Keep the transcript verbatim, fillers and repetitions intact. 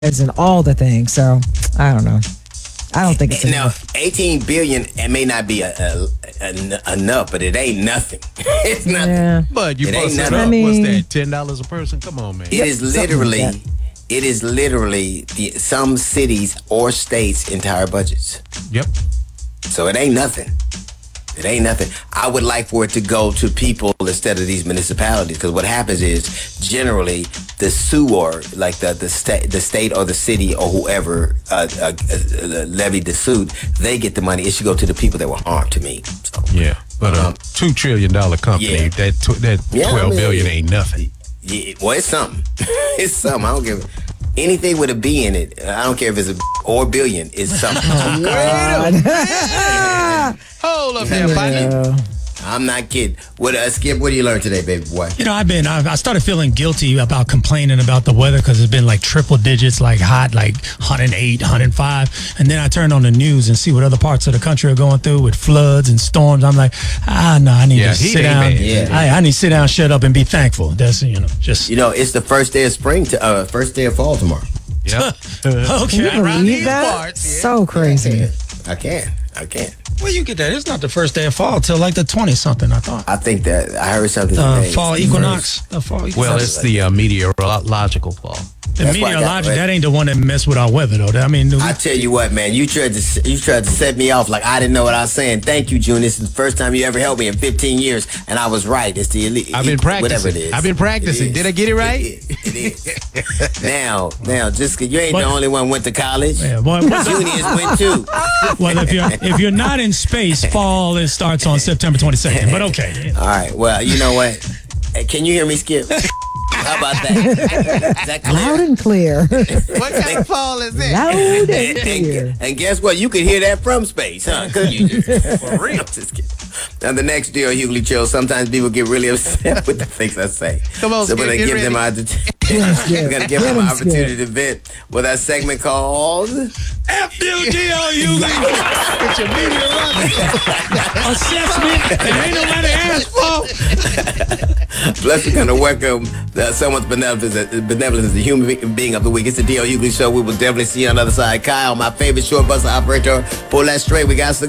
and all the things. So I don't know. I don't think it's now enough. eighteen billion. It may not be a, a, a, enough, but it ain't nothing. It's nothing. Yeah. But you It ain't bust it nothing. up. I mean- What's that? Ten dollars a person? Come on, man. It is something like literally, that. it is literally the some cities or states' entire budgets. Yep. So it ain't nothing. It ain't nothing. I would like for it to go to people instead of these municipalities, because what happens is generally the sewer, like the the state, the state or the city or whoever uh, uh, uh, levied the suit, they get the money. It should go to the people that were harmed. To me, so, Yeah. But a Um, two trillion dollar company, yeah. that tw- that Yeah, I twelve mean, billion ain't nothing. yeah, well, it's something. It's something. I don't give anything with a B in it. I don't care if it's a or billion. It's something. Hold up there, buddy. Yeah. I'm not kidding. What uh, Skip? What do you learn today, baby boy? You know, I've been, I I started feeling guilty about complaining about the weather because it's been like triple digits, like hot, like one oh eight, one oh five. And then I turn on the news and see what other parts of the country are going through with floods and storms. I'm like, ah, no, I need Yeah, to heat sit ain't down. bad. Yeah. I, I need to sit down, shut up, and be thankful. That's, you know, just, You know, it's the first day of spring. To, uh, first day of fall tomorrow. Yep. okay. Can you around believe these that? parts, yeah. So crazy. I can. I can. Where you get that? It's not the first day of fall till like the twentieth something, I thought. I think that I heard something Uh, today. fall It's the equinox. first. The fall equinox. Well, it's the uh, meteorological fall. the that's why I got- meteorologic, that ain't the one that mess with our weather, though. I mean, I tell you what, man, you tried to you tried to set me off like I didn't know what I was saying. Thank you, June. This is the first time you ever helped me in fifteen years, and I was right. It's the elite. I've been Whatever practicing. it is. I've been practicing. It is. Did I get it right? It is. It is. now, now, just 'cause you ain't What? the only one went to college. yeah, boy, what's- Juniors went too. well, if you're if you're not in space, fall it starts on September twenty-second. But okay, All right. Well, you know what? Hey, can you hear me, Skip? How about that? Is that clear? Loud and clear. What kind of fall is that? Loud and And, clear. and, and guess what? You could hear that from space, huh? Could you? For real. Just kidding. Now, the next deal, Hughley Chill, sometimes people get really upset with the things I say. Come on, so we're Skip, going to get give them ready. opportunity. We're going to give Get them an him, Skip. opportunity to vent with our segment called F U D O U It's your meteorological. assessment. It ain't nobody asked for. Plus, we're going to welcome the, someone's benevolence, benevolence as the human be- being of the week. It's the D L Hughley Show. We will definitely see you on the other side. Kyle, my favorite short bus operator, pull that straight. We got to